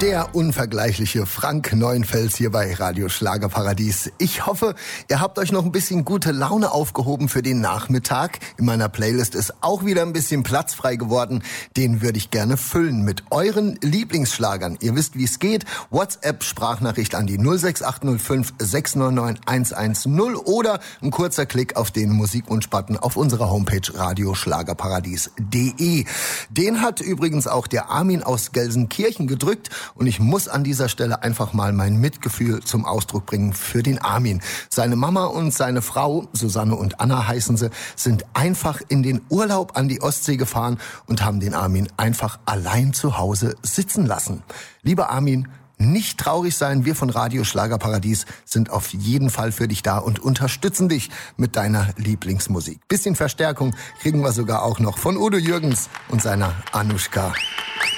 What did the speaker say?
Der unvergleichliche Frank Neuenfels hier bei Radio Schlagerparadies. Ich hoffe, ihr habt euch noch ein bisschen gute Laune aufgehoben für den Nachmittag. In meiner Playlist ist auch wieder ein bisschen Platz frei geworden. Den würde ich gerne füllen mit euren Lieblingsschlagern. Ihr wisst, wie es geht. WhatsApp-Sprachnachricht an die 06805 699 110 oder ein kurzer Klick auf den Musikwunsch-Button auf unserer Homepage radioschlagerparadies.de. Den hat übrigens auch der Armin aus Gelsenkirchen gedrückt. Und ich muss an dieser Stelle einfach mal mein Mitgefühl zum Ausdruck bringen für den Armin. Seine Mama und seine Frau, Susanne und Anna heißen sie, sind einfach in den Urlaub an die Ostsee gefahren und haben den Armin einfach allein zu Hause sitzen lassen. Lieber Armin, nicht traurig sein, wir von Radio Schlagerparadies sind auf jeden Fall für dich da und unterstützen dich mit deiner Lieblingsmusik. Bisschen Verstärkung kriegen wir sogar auch noch von Udo Jürgens und seiner Anushka.